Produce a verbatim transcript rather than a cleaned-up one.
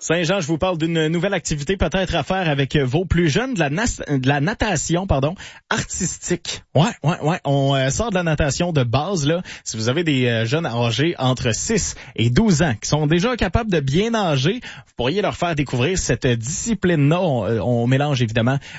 Saint-Jean, je vous parle d'une nouvelle activité peut-être à faire avec vos plus jeunes, de la, nas- de la natation, pardon, artistique. Ouais, ouais, ouais. On euh, sort de la natation de base, là. Si vous avez des euh, jeunes âgés entre six et douze ans qui sont déjà capables de bien nager, vous pourriez leur faire découvrir cette discipline-là. On, on mélange évidemment